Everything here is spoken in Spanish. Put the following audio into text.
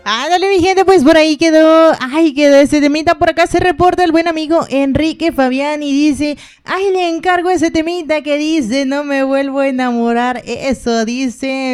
Ándale, mi gente, pues por ahí quedó. Ay, quedó ese temita. Por acá se reporta el buen amigo Enrique Fabián y dice: ay, le encargo ese temita que dice: no me vuelvo a enamorar. Eso dice.